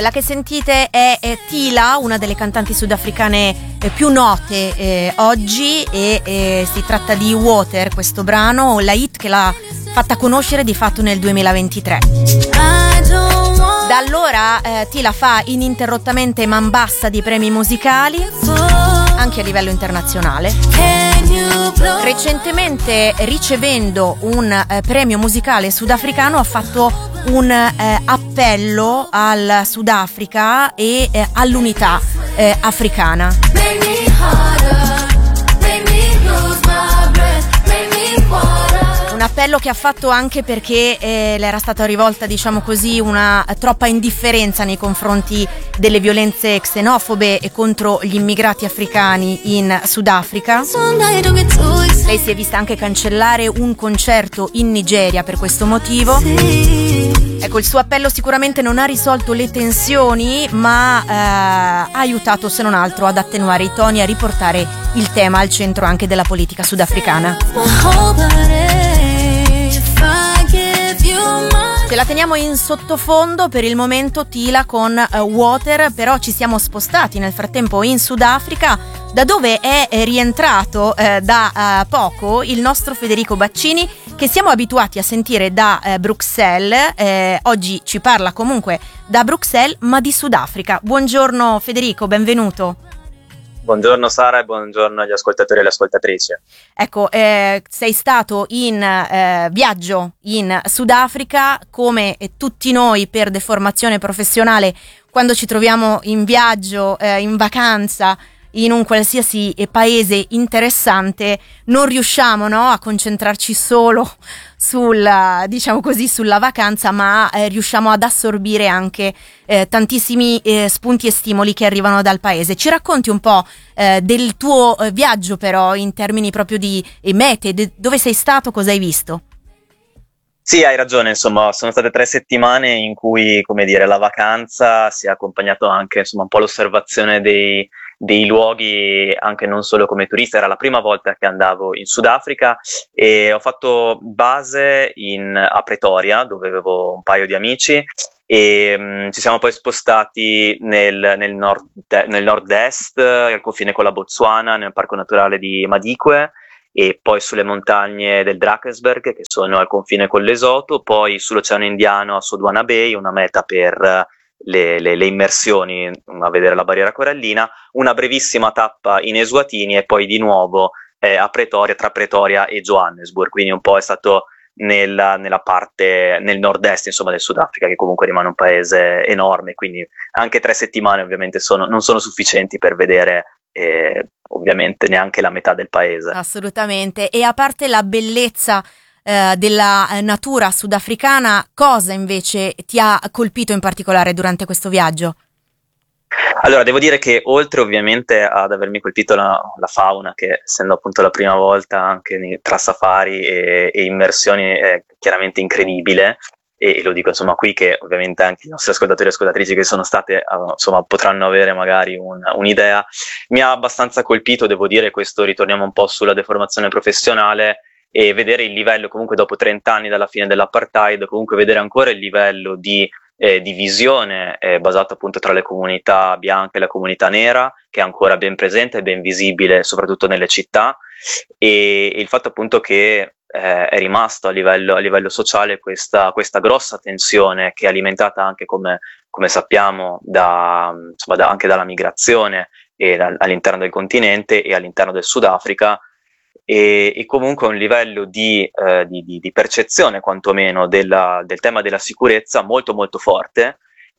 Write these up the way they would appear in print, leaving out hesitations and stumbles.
Quella che sentite è Tila, una delle cantanti sudafricane più note oggi, e si tratta di Water, questo brano, la hit che l'ha fatta conoscere di fatto nel 2023. Da allora Tila fa ininterrottamente man bassa di premi musicali, anche a livello internazionale. Recentemente, ricevendo un premio musicale sudafricano, ha fatto un appello al Sudafrica e all'unità africana. Un appello che ha fatto anche perché le era stata rivolta, diciamo così, una troppa indifferenza nei confronti delle violenze xenofobe e contro gli immigrati africani in Sudafrica. Lei si è vista anche cancellare un concerto in Nigeria per questo motivo. Ecco, il suo appello sicuramente non ha risolto le tensioni, ma ha aiutato, se non altro, ad attenuare i toni e a riportare il tema al centro anche della politica sudafricana. Ce la teniamo in sottofondo per il momento, Tila con Water, però ci siamo spostati nel frattempo in Sudafrica, da dove è rientrato da poco il nostro Federico Baccini, che siamo abituati a sentire da Bruxelles. Oggi ci parla comunque da Bruxelles, ma di Sudafrica. Buongiorno Federico, benvenuto. Buongiorno Sara e buongiorno agli ascoltatori e alle ascoltatrici. Ecco, sei stato in viaggio in Sudafrica, come tutti noi per deformazione professionale. Quando ci troviamo in viaggio, in vacanza, in un qualsiasi paese interessante, non riusciamo, no, a concentrarci solo sulla vacanza, ma riusciamo ad assorbire anche tantissimi spunti e stimoli che arrivano dal paese. Ci racconti un po' del tuo viaggio, però, in termini proprio di mete, dove sei stato, cosa hai visto? Sì, hai ragione, insomma, sono state 3 settimane in cui, come dire, la vacanza si è accompagnato anche, insomma, un po' l'osservazione dei luoghi, anche non solo come turista. Era la prima volta che andavo in Sudafrica e ho fatto base a Pretoria, dove avevo un paio di amici, e ci siamo poi spostati nel nord-est, al confine con la Botswana, nel parco naturale di Madikwe, e poi sulle montagne del Drakensberg, che sono al confine con Lesotho, poi sull'Oceano Indiano a Sodwana Bay, una meta per le immersioni a vedere la barriera corallina, una brevissima tappa in Eswatini e poi di nuovo a Pretoria, tra Pretoria e Johannesburg. Quindi un po' è stato nella parte, nel nord-est, insomma, del Sudafrica, che comunque rimane un paese enorme, quindi anche 3 settimane ovviamente non sono sufficienti per vedere ovviamente neanche la metà del paese. Assolutamente. E a parte la bellezza della natura sudafricana, cosa invece ti ha colpito in particolare durante questo viaggio? Allora, devo dire che oltre ovviamente ad avermi colpito la fauna, che essendo appunto la prima volta anche tra safari e immersioni è chiaramente incredibile, e lo dico insomma qui, che ovviamente anche i nostri ascoltatori e ascoltatrici che sono state insomma potranno avere magari un'idea. Mi ha abbastanza colpito, devo dire, questo, ritorniamo un po' sulla deformazione professionale, e vedere il livello comunque dopo 30 anni dalla fine dell'apartheid, comunque vedere ancora il livello di divisione basato appunto tra le comunità bianche e la comunità nera, che è ancora ben presente e ben visibile soprattutto nelle città, e il fatto appunto che è rimasto a livello sociale questa grossa tensione, che è alimentata anche, come sappiamo, anche dalla migrazione all'interno del continente e all'interno del Sudafrica, e comunque un livello di percezione quantomeno del tema della sicurezza molto molto forte,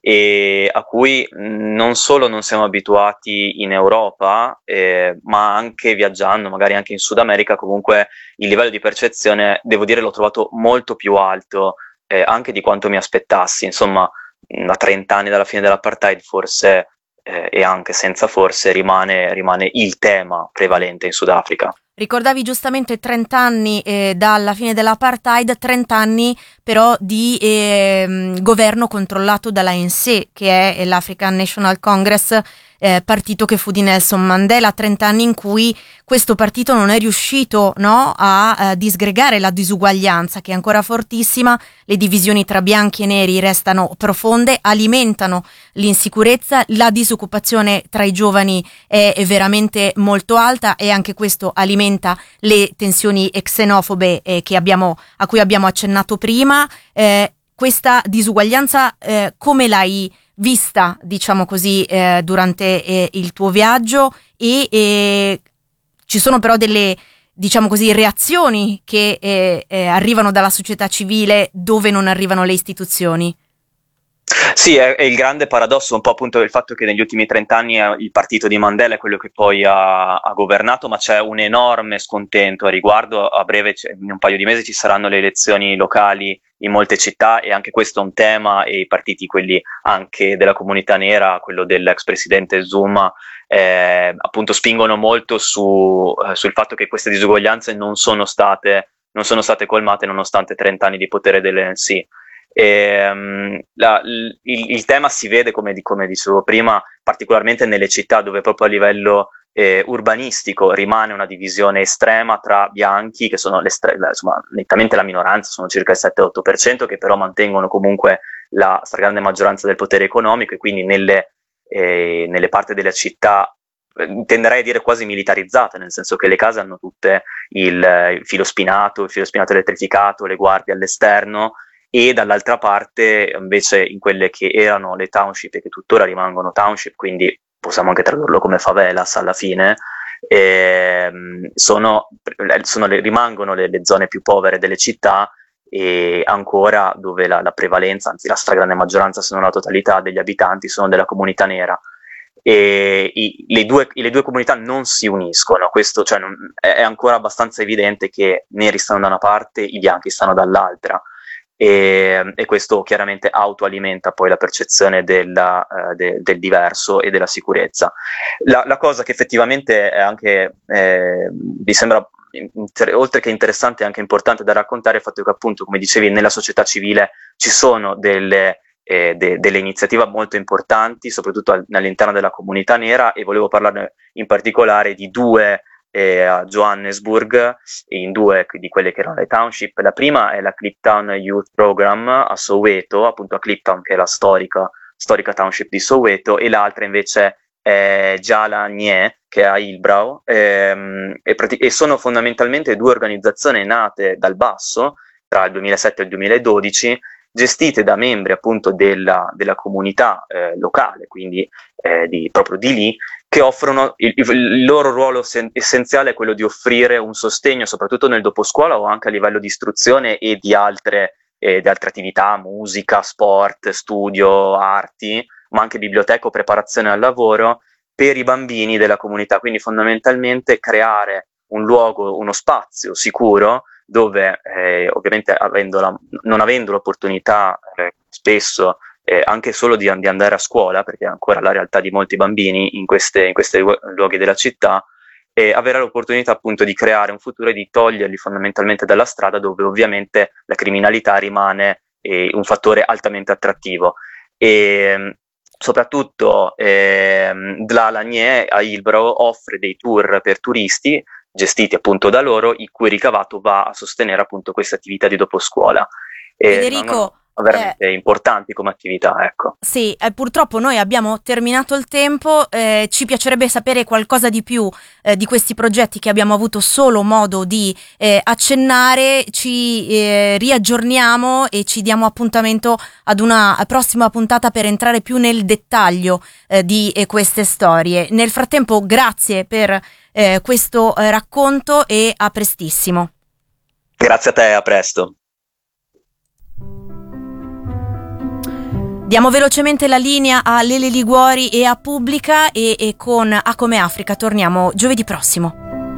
e a cui non solo non siamo abituati in Europa, ma anche viaggiando magari anche in Sud America. Comunque il livello di percezione, devo dire, l'ho trovato molto più alto anche di quanto mi aspettassi. Insomma, a 30 anni dalla fine dell'apartheid forse, e anche senza forse, rimane il tema prevalente in Sudafrica. Ricordavi giustamente 30 anni dalla fine dell'apartheid, 30 anni però di governo controllato dall'ANC, che è l'African National Congress, partito che fu di Nelson Mandela, 30 anni in cui questo partito non è riuscito, no, a disgregare la disuguaglianza, che è ancora fortissima, le divisioni tra bianchi e neri restano profonde, alimentano l'insicurezza, la disoccupazione tra i giovani è veramente molto alta, e anche questo alimenta le tensioni xenofobe a cui abbiamo accennato prima. Questa disuguaglianza come l'hai vista, diciamo così, durante il tuo viaggio, e ci sono però delle, diciamo così, reazioni che arrivano dalla società civile dove non arrivano le istituzioni? Sì, è il grande paradosso un po' appunto del fatto che negli ultimi 30 anni il partito di Mandela è quello che poi ha governato, ma c'è un enorme scontento a riguardo. A breve, in un paio di mesi, ci saranno le elezioni locali in molte città, e anche questo è un tema, e i partiti, quelli anche della comunità nera, quello dell'ex presidente Zuma, appunto spingono molto sul fatto che queste disuguaglianze non sono state colmate nonostante 30 anni di potere dell'ANC. Il tema si vede, come dicevo prima, particolarmente nelle città, dove proprio a livello urbanistico rimane una divisione estrema tra bianchi, che sono nettamente la minoranza, sono circa il 7-8%, che però mantengono comunque la stragrande maggioranza del potere economico, e quindi nelle parti della città tenderei a dire quasi militarizzate, nel senso che le case hanno tutte il filo spinato elettrificato, le guardie all'esterno, e dall'altra parte invece in quelle che erano le township, e che tuttora rimangono township, quindi possiamo anche tradurlo come favelas alla fine, rimangono le zone più povere delle città, e ancora dove la prevalenza, anzi la stragrande maggioranza, se non la totalità degli abitanti, sono della comunità nera. E le due comunità non si uniscono. Questo, cioè, è ancora abbastanza evidente che neri stanno da una parte, i bianchi stanno dall'altra, e questo chiaramente autoalimenta poi la percezione del diverso e della sicurezza. La cosa che effettivamente è anche mi sembra oltre che interessante, è anche importante da raccontare il fatto che, appunto, come dicevi, nella società civile ci sono delle iniziative molto importanti, soprattutto all'interno della comunità nera, e volevo parlarne in particolare di due a Johannesburg, in due di quelle che erano le township. La prima è la Kliptown Youth Program a Soweto, appunto a Kliptown, che è la storica township di Soweto, e l'altra invece è Jala Nye, che è a Hillbrow, e sono fondamentalmente due organizzazioni nate dal basso tra il 2007 e il 2012, gestite da membri appunto della comunità locale, quindi proprio di lì, che offrono il loro ruolo essenziale è quello di offrire un sostegno soprattutto nel doposcuola, o anche a livello di istruzione e di altre attività, musica, sport, studio, arti, ma anche biblioteca o preparazione al lavoro per i bambini della comunità. Quindi fondamentalmente creare un luogo, uno spazio sicuro dove ovviamente non avendo l'opportunità spesso anche solo di andare a scuola, perché è ancora la realtà di molti bambini in questi luoghi della città, avere l'opportunità appunto di creare un futuro e di toglierli fondamentalmente dalla strada, dove ovviamente la criminalità rimane un fattore altamente attrattivo. E soprattutto la Lanier a Hillbrow offre dei tour per turisti gestiti appunto da loro, il cui ricavato va a sostenere appunto queste attività di doposcuola. Federico, veramente importanti come attività, ecco. Sì, purtroppo noi abbiamo terminato il tempo, ci piacerebbe sapere qualcosa di più di questi progetti che abbiamo avuto solo modo di accennare. Ci riaggiorniamo e ci diamo appuntamento ad una prossima puntata per entrare più nel dettaglio di queste storie. Nel frattempo, grazie per questo racconto e a prestissimo. Grazie a te, a presto. Diamo velocemente la linea a Lele Liguori e a Pubblica, e con A Come Africa torniamo giovedì prossimo.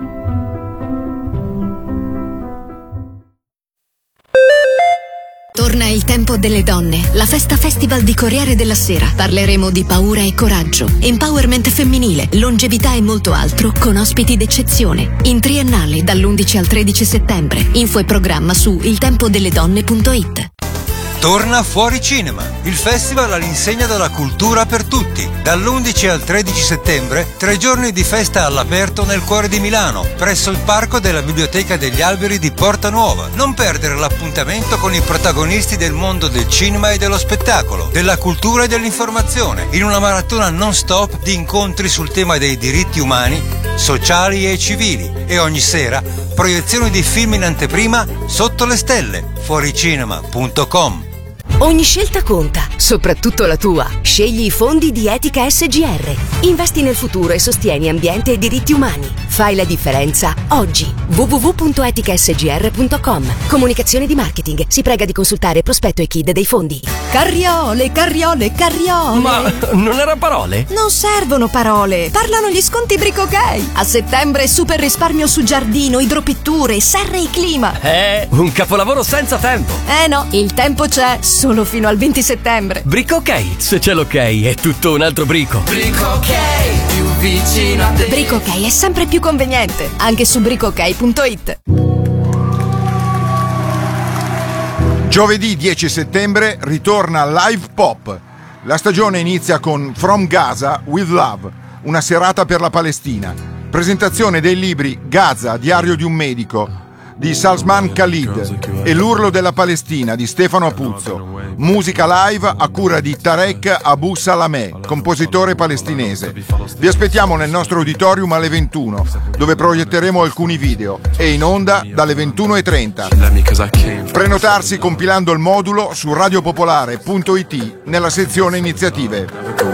Torna il tempo delle donne, la festa festival di Corriere della Sera. Parleremo di paura e coraggio, empowerment femminile, longevità e molto altro, con ospiti d'eccezione. In triennale dall'11 al 13 settembre. Info e programma su iltempodelledonne.it. Torna Fuori Cinema, il festival all'insegna della cultura per tutti. Dall'11 al 13 settembre, 3 giorni di festa all'aperto nel cuore di Milano, presso il parco della Biblioteca degli Alberi di Porta Nuova. Non perdere l'appuntamento con i protagonisti del mondo del cinema e dello spettacolo, della cultura e dell'informazione, in una maratona non stop di incontri sul tema dei diritti umani, sociali e civili. E ogni sera, proiezioni di film in anteprima sotto le stelle. Fuoricinema.com. Ogni scelta conta, soprattutto la tua. Scegli i fondi di Etica SGR. Investi nel futuro e sostieni ambiente e diritti umani. Fai la differenza oggi. www.eticasgr.com. Comunicazione di marketing. Si prega di consultare prospetto e KID dei fondi. Carriole, carriole, carriole. Ma non erano parole? Non servono parole. Parlano gli sconti Brico OK. A settembre super risparmio su giardino, idropitture, serre e clima. Un capolavoro senza tempo. No, il tempo c'è. Solo fino al 20 settembre. Brico OK, se c'è l'ok è tutto un altro brico. Brico OK, più vicino a te. Brico OK è sempre più conveniente, anche su bricook.it. Giovedì 10 settembre ritorna Live Pop. La stagione inizia con From Gaza with Love, una serata per la Palestina. Presentazione dei libri Gaza, diario di un medico di Salman Khalid e L'urlo della Palestina di Stefano Apuzzo. Musica live a cura di Tarek Abu Salameh, compositore palestinese. Vi aspettiamo nel nostro auditorium alle 21, dove proietteremo alcuni video, e in onda dalle 21:30. Prenotarsi compilando il modulo su radiopopolare.it nella sezione iniziative.